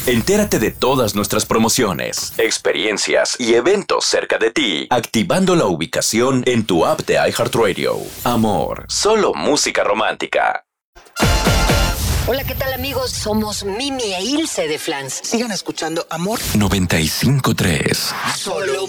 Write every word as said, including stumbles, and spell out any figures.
Entérate de todas nuestras promociones, experiencias y eventos cerca de ti, activando la ubicación en tu app de iHeartRadio. Amor, solo música romántica. Hola, ¿qué tal, amigos? Somos Mimi e Ilse de Flans. Sigan escuchando Amor noventa y cinco punto tres. Solo